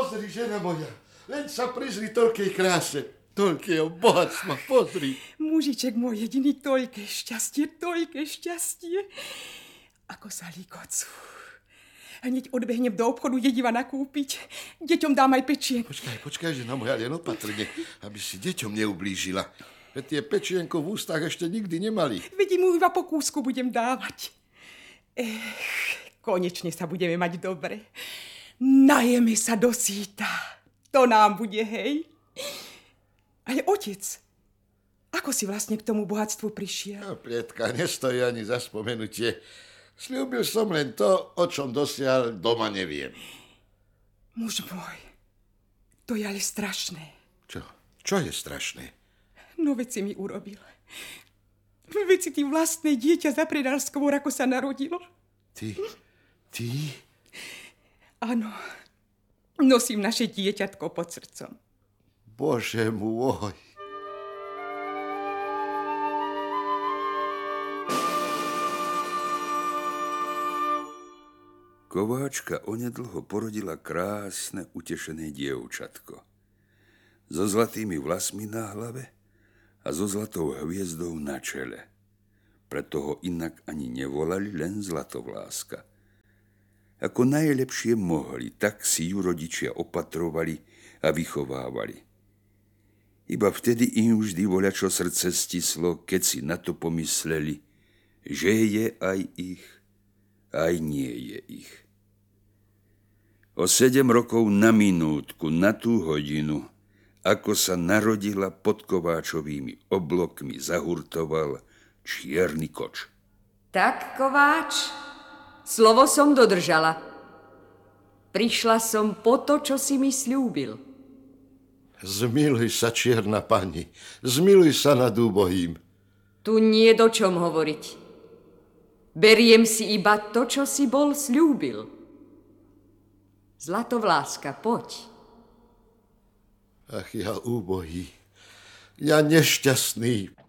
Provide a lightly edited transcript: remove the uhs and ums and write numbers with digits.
Pozri, žena moja, len sa prizri toľkej kráse, toľkého bohatstva, pozri. Mužiček môj jediný, toľké šťastie. Ako sa líkocú. Hneď odbehnem do obchodu jediva nakúpiť. Deťom dám aj pečienku. Počkaj, žena moja, len opatrne, aby si deťom neublížila. Veď tie pečienko v ústach ešte nikdy nemali. Veď mu iba po kúsku budem dávať. Konečne sa budeme mať dobre. Najeme sa do síta. To nám bude, hej? Ale otec, ako si vlastne k tomu bohatstvu prišiel? No, Plietka, nestojí ani za spomenutie. Sľúbil som len to, o čom dosiaľ doma neviem. Muž môj, to je ale strašné. Čo je strašné? No veď si mi urobil. Veď si ty vlastné dieťa zapredal skôr, ako sa narodilo. Ty? Áno, nosím naše dieťatko pod srdcom. Bože môj. Kováčka onedlho porodila krásne, utešené dievčatko. So zlatými vlasmi na hlave a so zlatou hviezdou na čele. Preto ho inak ani nevolali, len Zlatovláska. Ako najlepšie mohli, tak si ju rodičia opatrovali a vychovávali. Iba vtedy im vždy voľačo srdce stislo, keď si na to pomysleli, že je aj ich, aj nie je ich. O 7 rokov na minútku, na tú hodinu, ako sa narodila pod Kováčovými oblokmi, zahurtoval čierny koč. Tak, Kováč, slovo som dodržala. Prišla som po to, čo si mi sľúbil. Zmiluj sa, čierna pani, zmiluj sa nad úbohým. Tu nie do čom hovoriť. Beriem si iba to, čo si bol sľúbil. Zlatovláska, poď. Ach, ja úbohý, ja nešťastný.